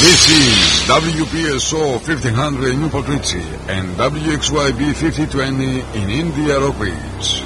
This is WPSO 1500 in Newport Richie and WXYB 5020 in India Rock Ridge.